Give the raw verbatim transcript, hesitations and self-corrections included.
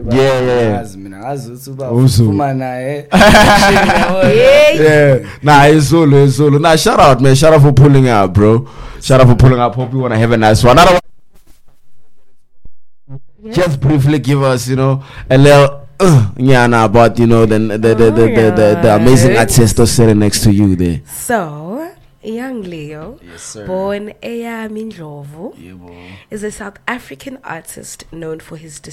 Yeah, yeah. Yeah. Nah, it's solo, it's solo. Nah, shout out, man. Shout out for pulling up, bro. Shout out for pulling up. Hope you wanna have a nice one. Another one. Just briefly give us, you know, a little uh, yeah, nah, about you know the the the the, the, the, the, the amazing artist that's sitting next to you there. So, Young Leo, yes, born Eya Mindlovu, yeah, is a South African artist known for his